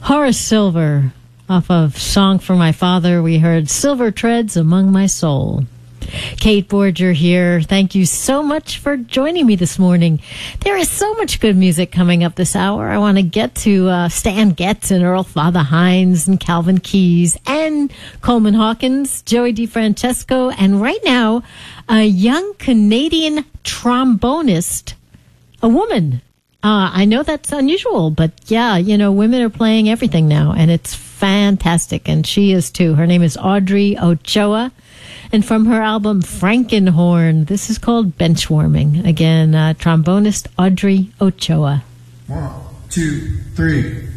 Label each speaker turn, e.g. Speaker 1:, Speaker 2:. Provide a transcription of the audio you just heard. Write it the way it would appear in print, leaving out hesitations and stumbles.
Speaker 1: Horace Silver, off of Song for My Father, we heard Silver Treads Among My Soul. Kate Borger here. Thank you so much for joining me this morning. There is so much good music coming up this hour. I want to get to Stan Getz and Earl Father Hines and Calvin Keys and Coleman Hawkins, Joey DeFrancesco, and right now, a young Canadian trombonist, a woman. I know that's unusual, but yeah, you know, women are playing everything now, and it's fantastic, and she is too. Her name is Audrey Ochoa, and from her album Frankenhorn, this is called Benchwarming. Again, trombonist Audrey Ochoa.
Speaker 2: 1, 2, 3.